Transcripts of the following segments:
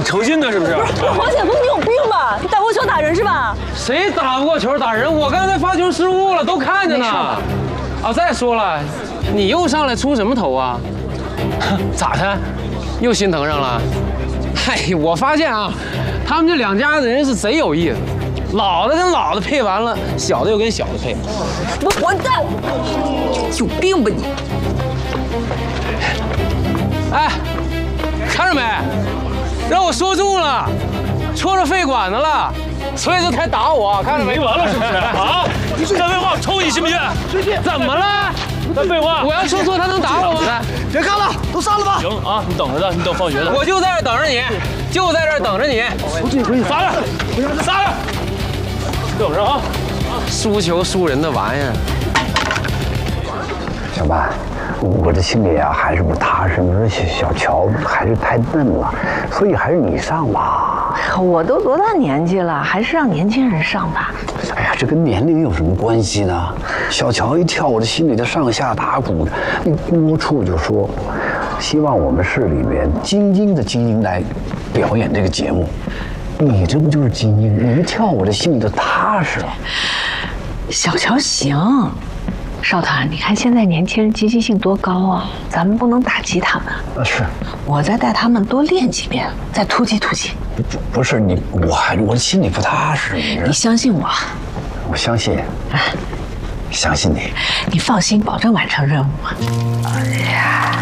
诚信的，是不是？ 黄显峰，你有病吧？你打过球打人是吧？ 谁打不过球打人？我刚才发球失误了，都看着呢。啊，再说了，你又上来出什么头啊？咋的？又心疼上了？嗨，我发现啊，他们这两家子人是贼有意思，老的跟老的配完了，小的又跟小的配。 我混蛋！有病吧你！ 哎，看着没？让我说中了，戳着肺管子了，所以这才打我，看着没？ 完了是不是？啊！再废话，抽你信不信？ 怎么了？ 再废话！ 我要说错，他能打我吗？ 别看了，都散了吧。 行啊，你等着的，你等放学的。 我就在这等着你，就在这等着你。 撒开，撒开，等着啊！ 输球输人的玩意儿。 小曼，我这心里啊还是不踏实。你说小乔还是太嫩了，所以还是你上吧。 我都多大年纪了，还是让年轻人上吧。 哎呀，这跟年龄有什么关系呢？小乔一跳，我这心里头上下打鼓。那郭处就说，希望我们市里面精英的精英来表演这个节目。你这不就是精英？你一跳，我这心里头踏实了。 小乔行，少团，你看现在年轻人积极性多高啊，咱们不能打击他们。 是， 我再带他们多练几遍，再突击突击。 不是你，我心里不踏实。 你相信我， 我相信，相信你。 你放心，保证完成任务。哎呀，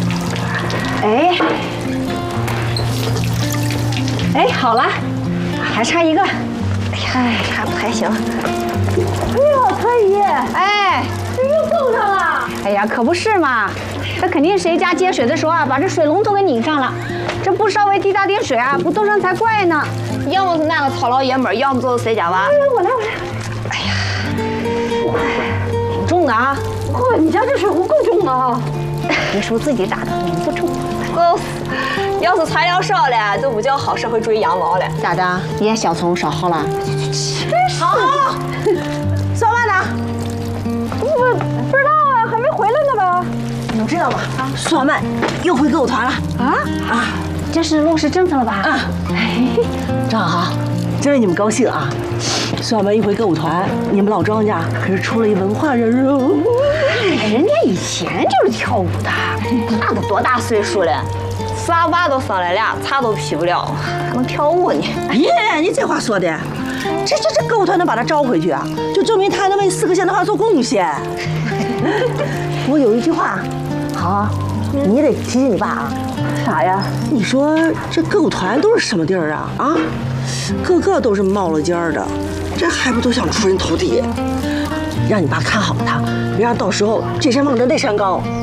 哎，好了，还差一个。哎呀，还行。哎呦，崔姨，哎，这又冻上了。哎呀，可不是嘛，这肯定谁家接水的时候啊，把这水龙头给拧上了。这不稍微滴答点水啊，不冻上才怪呢。 要么是那个糙老爷们儿，要么就是谁家娃。 我来。 哎呀，挺重的啊！ 嚯，你家这水壶够重的啊！ 别说自己打的，你不重。够死！要是材料少了，就不叫好社会主义羊毛了。 咋的？你家小葱烧好了？ 好，小曼呢？ 我不知道啊，还没回来呢吧？ 你知道吗？索曼又回歌舞团了。 啊！这是落实政策了吧？ 正好，真为你们高兴啊！算完一回歌舞团，你们老庄家可是出了一文化人哦。 人家以前就是跳舞的， 那都多大岁数了？仨娃都生了俩，茶都劈不了，还能跳舞呢？ 耶，你这话说的，这歌舞团能把他招回去啊，就证明他能为四个县的话做贡献。我有一句话，好，你得提醒你爸啊。啥呀？你说这歌舞团都是什么地儿啊？啊，个个都是冒了尖儿的，这还不都想出人头地？让你爸看好他，别让到时候这山望着那山高。